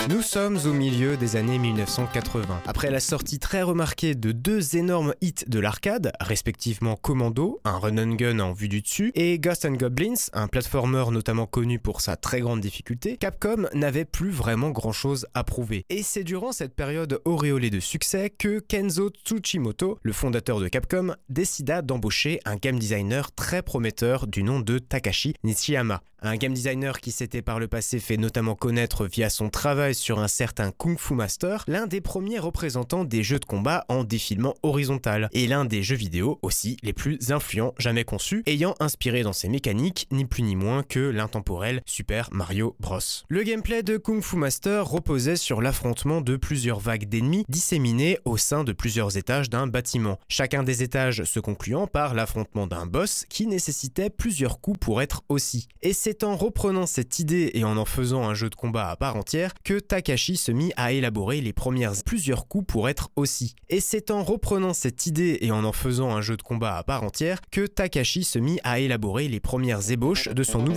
Nous sommes au milieu des années 1980. Après la sortie très remarquée de deux énormes hits de l'arcade, respectivement Commando, un run and gun en vue du dessus, et Ghosts and Goblins, un platformer notamment connu pour sa très grande difficulté, Capcom n'avait plus vraiment grand chose à prouver. Et c'est durant cette période auréolée de succès que Kenzo Tsuchimoto, le fondateur de Capcom, décida d'embaucher un game designer très prometteur du nom de Takashi Nishiyama. Un game designer qui s'était par le passé fait notamment connaître via son travail sur un certain Kung Fu Master, l'un des premiers représentants des jeux de combat en défilement horizontal, et l'un des jeux vidéo aussi les plus influents jamais conçus, ayant inspiré dans ses mécaniques ni plus ni moins que l'intemporel Super Mario Bros. Le gameplay de Kung Fu Master reposait sur l'affrontement de plusieurs vagues d'ennemis disséminés au sein de plusieurs étages d'un bâtiment, chacun des étages se concluant par l'affrontement d'un boss qui nécessitait plusieurs coups pour être aussi. Et c'est en reprenant cette idée et en faisant un jeu de combat à part entière que Takashi se mit à élaborer les premières plusieurs coups pour être aussi. Et c'est en reprenant cette idée et en faisant un jeu de combat à part entière que Takashi se mit à élaborer les premières ébauches de son nouveau